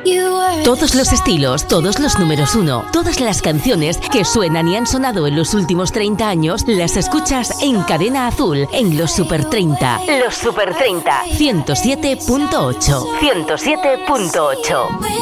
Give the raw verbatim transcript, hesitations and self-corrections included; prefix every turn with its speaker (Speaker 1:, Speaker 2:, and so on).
Speaker 1: Todos los estilos, todos los números uno, todas las canciones que suenan y han sonado en los últimos treinta años, las escuchas en Cadena Azul, en los Super treinta. Los Super treinta, ciento siete punto ocho. ciento siete punto ocho.